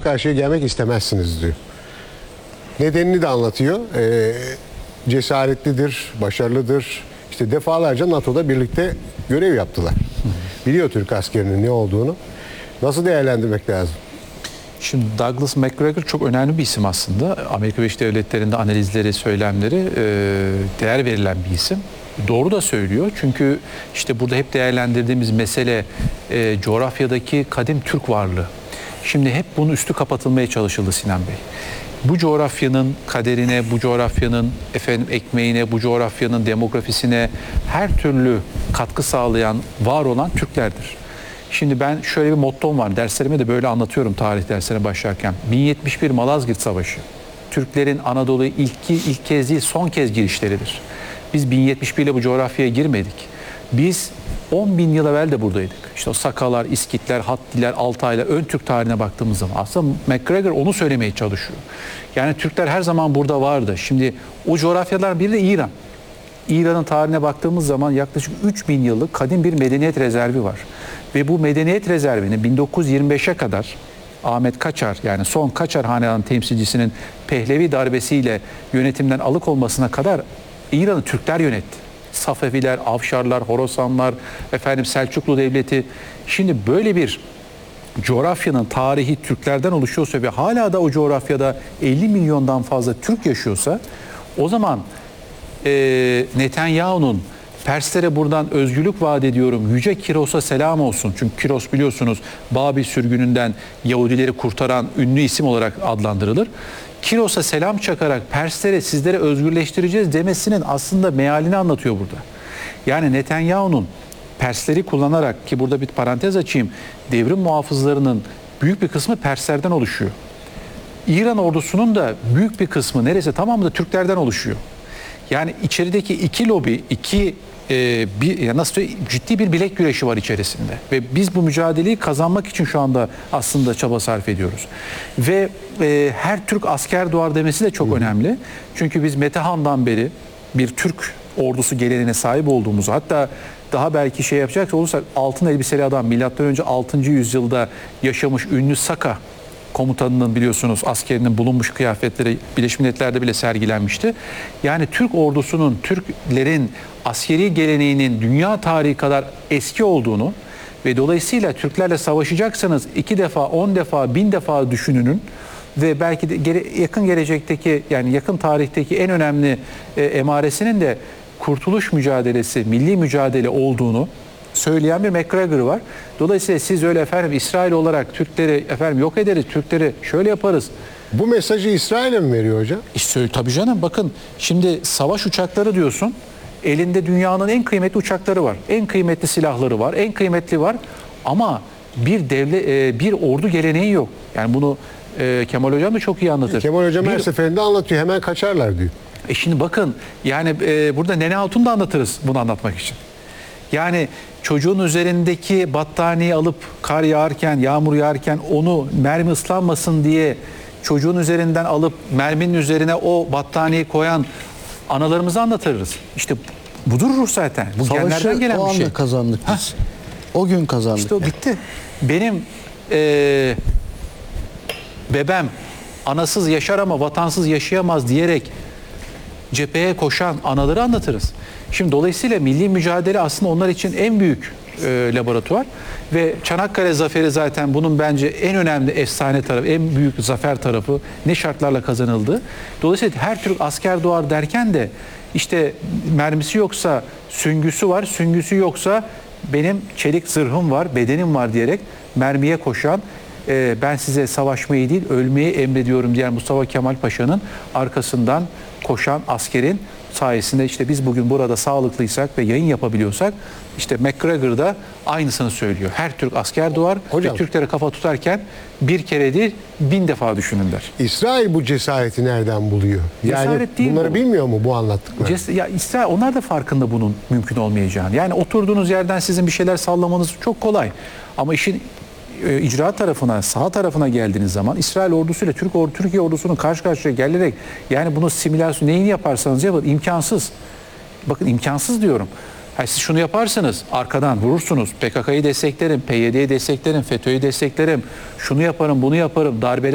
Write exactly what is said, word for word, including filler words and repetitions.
karşıya gelmek istemezsiniz diyor. Nedenini de anlatıyor. Ee, cesaretlidir, başarılıdır. İşte defalarca NATO'da birlikte görev yaptılar. Biliyor Türk askerinin ne olduğunu. Nasıl değerlendirmek lazım? Şimdi Douglas McGregor çok önemli bir isim aslında. Amerika Birleşik Devletleri'nde analizleri, söylemleri e, değer verilen bir isim. Doğru da söylüyor. Çünkü işte burada hep değerlendirdiğimiz mesele e, coğrafyadaki kadim Türk varlığı. Şimdi hep bunun üstü kapatılmaya çalışıldı Sinan Bey. Bu coğrafyanın kaderine, bu coğrafyanın efendim ekmeğine, bu coğrafyanın demografisine her türlü katkı sağlayan, var olan Türklerdir. Şimdi ben şöyle bir mottom var. Derslerime de böyle anlatıyorum tarih derslerine başlarken. bin yetmiş bir Malazgirt Savaşı. Türklerin Anadolu'ya ilk, ilk kez değil son kez girişleridir. Biz bin yetmiş bir ile bu coğrafyaya girmedik. Biz on bin yıl evvel de buradaydık. İşte o Sakalar, İskitler, Hattiler, Altaylar, ön Türk tarihine baktığımız zaman aslında McGregor onu söylemeye çalışıyor. Yani Türkler her zaman burada vardı. Şimdi o coğrafyalar biri de İran. İran'ın tarihine baktığımız zaman yaklaşık üç bin yıllık kadim bir medeniyet rezervi var. Ve bu medeniyet rezervini bin dokuz yüz yirmi beşe kadar Ahmet Kaçar, yani son Kaçar Hanedanı temsilcisinin Pehlevi darbesiyle yönetimden alıkonmasına kadar İran'ı Türkler yönetti. Safeviler, Avşarlar, Horasanlar, efendim Selçuklu Devleti. Şimdi böyle bir coğrafyanın tarihi Türklerden oluşuyorsa ve hala da o coğrafyada elli milyondan fazla Türk yaşıyorsa, o zaman e, Netanyahu'nun Perslere buradan özgürlük vaat ediyorum, Yüce Kiros'a selam olsun. Çünkü Kiros biliyorsunuz Babil sürgününden Yahudileri kurtaran ünlü isim olarak adlandırılır. Kiros'a selam çakarak Perslere sizlere özgürleştireceğiz demesinin aslında mealini anlatıyor burada. Yani Netanyahu'nun Persleri kullanarak, ki burada bir parantez açayım, devrim muhafızlarının büyük bir kısmı Perslerden oluşuyor. İran ordusunun da büyük bir kısmı, neredeyse tamamı da Türklerden oluşuyor. Yani içerideki iki lobi, iki e, bir, ya nasıl söyleyeyim, ciddi bir bilek güreşi var içerisinde. Ve biz bu mücadeleyi kazanmak için şu anda aslında çaba sarf ediyoruz. Ve e, her Türk asker doğar demesi de çok Hı. önemli. Çünkü biz Metehan'dan beri bir Türk ordusu geleneğine sahip olduğumuzu, hatta daha belki şey yapacak olursak altın elbiseli adam milattan önce altıncı yüzyılda yaşamış ünlü Saka komutanının, biliyorsunuz, askerinin bulunmuş kıyafetleri Birleşmiş Milletler'de bile sergilenmişti. Yani Türk ordusunun, Türklerin askeri geleneğinin dünya tarihi kadar eski olduğunu ve dolayısıyla Türklerle savaşacaksanız iki defa, on defa, bin defa düşününün ve belki de gere, yakın gelecekteki, yani yakın tarihteki en önemli e, emaresinin de kurtuluş mücadelesi, milli mücadele olduğunu söyleyen bir McGregor var. Dolayısıyla siz öyle efendim İsrail olarak Türkleri efendim yok ederiz, Türkleri şöyle yaparız. Bu mesajı İsrail'e mi veriyor hocam? İşte, tabii canım, bakın şimdi savaş uçakları diyorsun. Elinde dünyanın en kıymetli uçakları var. En kıymetli silahları var. En kıymetli var. Ama bir devlet, bir ordu geleneği yok. Yani bunu Kemal Hocam da çok iyi anlatır. Kemal Hocam bir, her seferinde anlatıyor. Hemen kaçarlar diyor. E şimdi bakın yani e, burada Nene Hatun da anlatırız bunu anlatmak için. Yani çocuğun üzerindeki battaniyeyi alıp kar yağarken, yağmur yağarken onu mermi ıslanmasın diye çocuğun üzerinden alıp merminin üzerine o battaniyeyi koyan analarımızı anlatırız. İşte budur ruh zaten. Bu genlerden gelen o bir şey. anda kazandık biz. Heh. O gün kazandık. İşte o bitti. Benim e, bebem anasız yaşar ama vatansız yaşayamaz diyerek cepheye koşan anaları anlatırız. Şimdi dolayısıyla milli mücadele aslında onlar için en büyük e, laboratuvar ve Çanakkale Zaferi zaten bunun bence en önemli efsane tarafı, en büyük zafer tarafı, ne şartlarla kazanıldı. Dolayısıyla her Türk asker doğar derken de işte mermisi yoksa süngüsü var, süngüsü yoksa benim çelik zırhım var, bedenim var diyerek mermiye koşan, e, ben size savaşmayı değil ölmeyi emrediyorum diyen Mustafa Kemal Paşa'nın arkasından koşan askerin sayesinde işte biz bugün burada sağlıklıysak ve yayın yapabiliyorsak, işte McGregor da aynısını söylüyor. Her Türk asker doğar Hocam, ve Türklere kafa tutarken bir kere değil bin defa düşünün der. İsrail bu cesareti nereden buluyor? Yani Cesaret değil bunları bu. bilmiyor mu bu anlattıkları? Ces- ya İsrail, onlar da farkında bunun mümkün olmayacağını. Yani oturduğunuz yerden sizin bir şeyler sallamanız çok kolay. Ama işin e, icraat tarafına, sağ tarafına geldiğiniz zaman İsrail ordusuyla Türk ordu, Türkiye ordusunun karşı karşıya gelerek, yani bunu simülasyon neyini yaparsanız yapın imkansız. Bakın imkansız diyorum. Yani siz şunu yaparsınız, arkadan vurursunuz, P K K'yı desteklerim, P Y D'yi desteklerim, FETÖ'yü desteklerim, şunu yaparım, bunu yaparım, darbeler